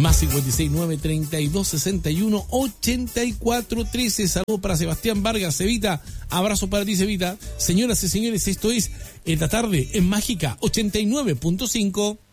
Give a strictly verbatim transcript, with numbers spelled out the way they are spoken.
Más cincuenta y seis, nueve, treinta y dos, sesenta y uno, ochenta y cuatro, trece. Saludos para Sebastián Vargas, Cevita. Abrazo para ti, Cevita. Señoras y señores, esto es Esta Tarde en Mágica ochenta y nueve punto cinco.